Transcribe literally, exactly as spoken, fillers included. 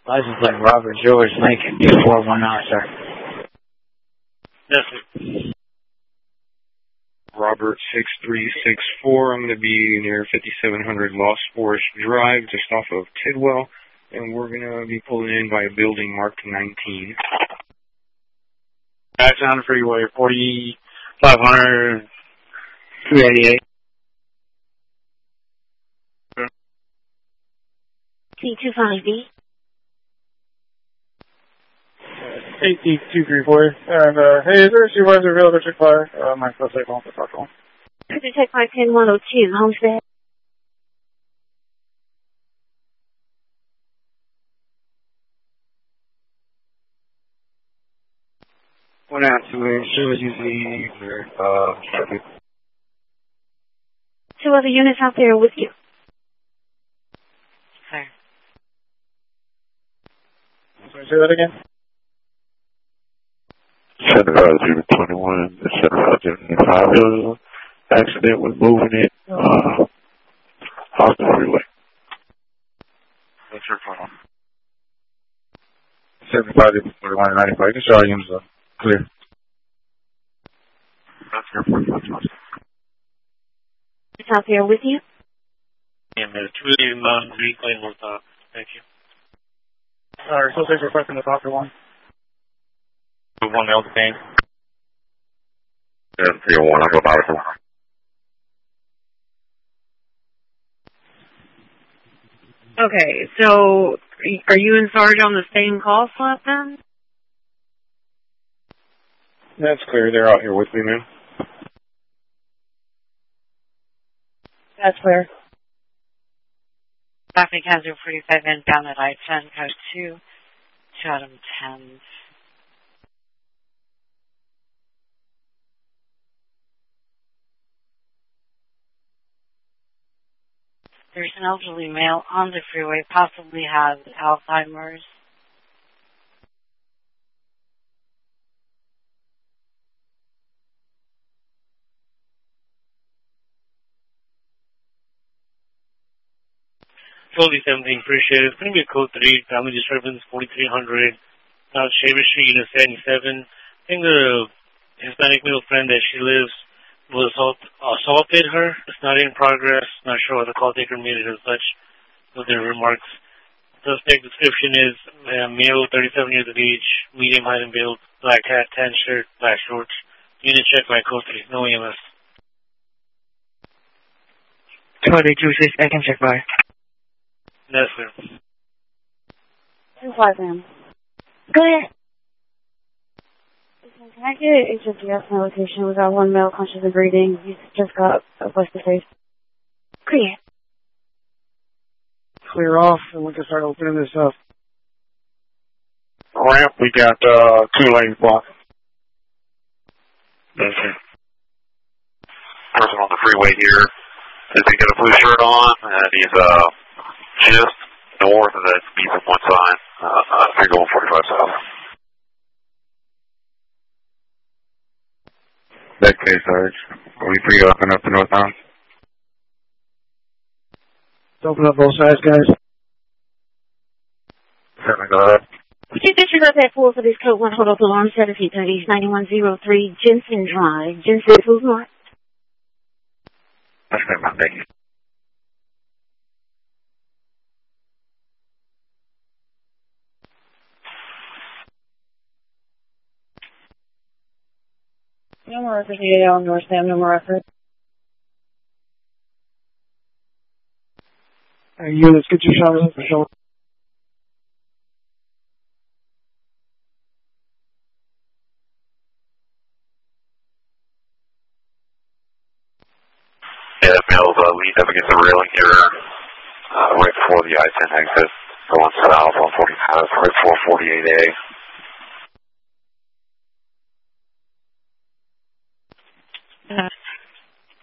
License plate Robert George Lincoln, two four one nine, sir. Yes, sir. Robert six three six four. I'm going to be near fifty-seven hundred Lost Forest Drive, just off of Tidwell, and we're going to be pulling in by a building marked nineteen. That's on the freeway, forty-five hundred, two eighty-eight. C two five B. eight two three four. And, uh, hey, is there a supervisor available to check fire? Uh, my first aid home to talk to him. Could you check my ten one oh two, Homestead? One out to it. Show us usually, uh, Two other units out there with you. Sir. Sorry, say that again? Center Route twenty-one, the Center Route five. There was an accident with moving it uh, off the freeway. What's your phone? seventy-five, forty-one, ninety-five. Just all units are clear. That's your phone. It's out there with you? Yeah, there's two of them on Green Plain North. Thank you. Alright, so thanks for requesting the doctor one. One L thing. Yeah, three oh one, I'll go by it. Okay, so are you in charge on the same call slot then? That's clear. They're out here with me, man. That's where. Traffic hazard forty-five inbound at I ten, code two, Chatham ten. There's an elderly male on the freeway, possibly has Alzheimer's. Totally seventeen, appreciate it. It's going to be a code three, family disturbance, forty-three hundred, South Shaver Street, unit seventy-seven. I think the Hispanic male friend that she lives was assault, assaulted her. It's not in progress. Not sure what the call taker made it as such with their remarks. Suspect description is uh, male, thirty-seven years of age, medium height and build, black hat, tan shirt, black shorts. Unit check by code three, no E M S. Code two six, I can check by. Yes, sir. two five M. Go ahead. Can I get an H O G S location? We got one male conscious and breathing. He's just got a busted face. Clear. Clear off, and we can start opening this up. Ramp, we got uh, two lanes blocked. Yes, sir. Person on the freeway here. Has he got a blue shirt on, and he's uh, just north of that speed up one sign. Uh, uh, if you're going forty-five south. That case, Sarge. Are we free to open up the northbound? Open up both sides, guys. Certainly, go ahead. Would you disregard that four for this code one hold up alarm seven feet thirty ninety-one oh three Jensen Drive, Jensen Food Mart? That's good, man. Thank you. No more records needed on North Sam, no more records. Hey, units, get your showers up for sure. Yeah, that male's uh, leaned up against the railing here, uh, right before the I ten exit, going south on forty-five, right before forty-eight A. Uh,